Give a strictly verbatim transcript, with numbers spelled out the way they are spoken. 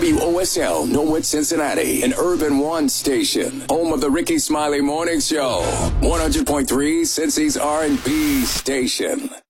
W O S L, Norwood, Cincinnati, an Urban One station, home of the Ricky Smiley Morning Show, one hundred point three Cincy's R and B station.